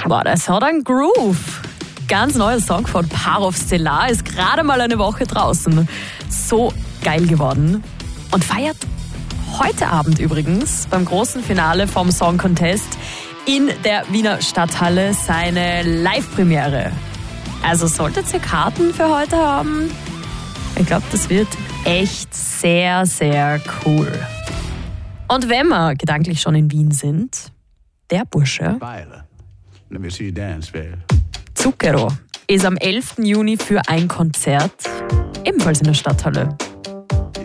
Boah, das hat einen Groove. Ganz neuer Song von Parov Stellar ist gerade mal eine Woche draußen. So geil geworden. Und feiert heute Abend übrigens beim großen Finale vom Song Contest in der Wiener Stadthalle seine Live-Premiere. Also solltet ihr Karten für heute haben, ich glaube, das wird echt sehr, sehr cool. Und wenn wir gedanklich schon in Wien sind, der Bursche Zucchero ist am 11. Juni für ein Konzert ebenfalls in der Stadthalle.